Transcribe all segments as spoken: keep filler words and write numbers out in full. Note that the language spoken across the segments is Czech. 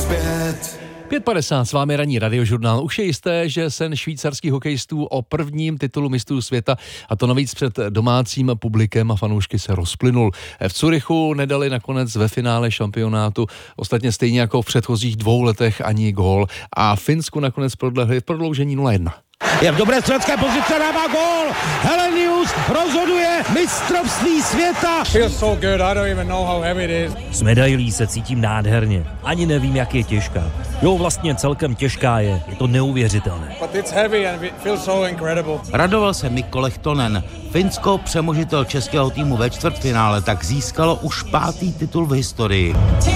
zpět. pět padesát s vámi ranní radiožurnál. Už je jisté, že sen švýcarských hokejistů o prvním titulu mistrů světa, a to navíc před domácím publikem a fanoušky, se rozplynul. V Curychu nedali nakonec ve finále šampionátu, ostatně stejně jako v předchozích dvou letech, ani gól, a Finsku nakonec prodlehli v prodloužení nula jedna. Je v dobré střelecké pozici, dává gól. Helenius rozhoduje mistrovství světa. Feels so good. I don't even know how heavy it is. S medailí se cítím nádherně. Ani nevím, jak je těžká. Jo, vlastně celkem těžká je. Je to neuvěřitelné. But it's heavy and it feels so incredible. Radoval se Mikko Lehtonen. Finsko, přemožitel českého týmu ve čtvrtfinále, tak získalo už pátý titul v historii.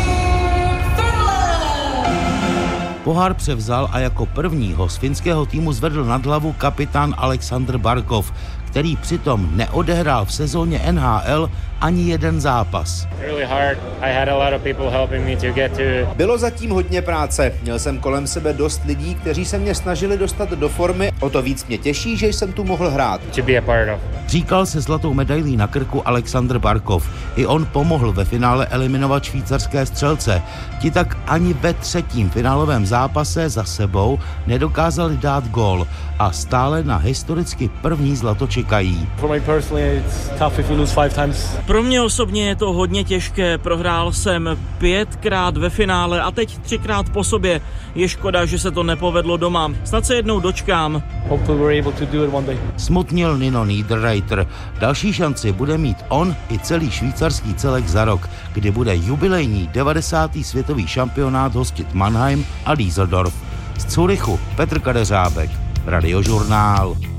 Pohár převzal a jako prvního z finského týmu zvedl nad hlavu kapitán Alexander Barkov, který přitom neodehrál v sezóně N H L ani jeden zápas. Bylo zatím hodně práce. Měl jsem kolem sebe dost lidí, kteří se mě snažili dostat do formy. O to víc mě těší, že jsem tu mohl hrát. Říkal se zlatou medailí na krku Alexander Barkov. I on pomohl ve finále eliminovat švýcarské střelce. Ti tak ani ve třetím finálovém zápase za sebou nedokázali dát gól a stále na historicky první zlato čekají. Pro mě osobně je to hodně těžké. Prohrál jsem pětkrát ve finále a teď třikrát po sobě. Je škoda, že se to nepovedlo doma. Snad se jednou dočkám. Smutnil Nino Niederreiter. Další šanci bude mít on i celý švýcarský celek za rok, kdy bude jubilejní devadesátý světový šampionát hostit Mannheim a Düsseldorf. Z Curychu Petr Kadeřábek, Radiožurnál.